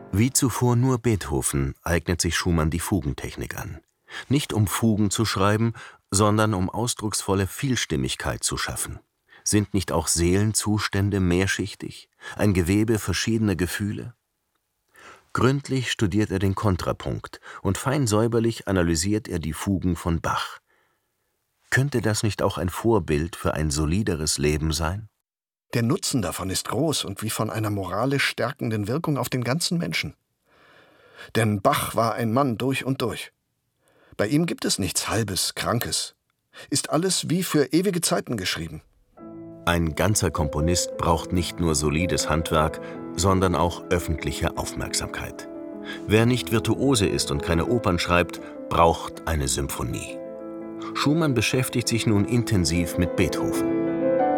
Wie zuvor nur Beethoven eignet sich Schumann die Fugentechnik an. Nicht um Fugen zu schreiben, sondern um ausdrucksvolle Vielstimmigkeit zu schaffen. Sind nicht auch Seelenzustände mehrschichtig, ein Gewebe verschiedener Gefühle? Gründlich studiert er den Kontrapunkt und fein säuberlich analysiert er die Fugen von Bach. Könnte das nicht auch ein Vorbild für ein solideres Leben sein? Der Nutzen davon ist groß und wie von einer moralisch stärkenden Wirkung auf den ganzen Menschen. Denn Bach war ein Mann durch und durch. Bei ihm gibt es nichts Halbes, Krankes. Ist alles wie für ewige Zeiten geschrieben. Ein ganzer Komponist braucht nicht nur solides Handwerk, sondern auch öffentliche Aufmerksamkeit. Wer nicht Virtuose ist und keine Opern schreibt, braucht eine Symphonie. Schumann beschäftigt sich nun intensiv mit Beethoven.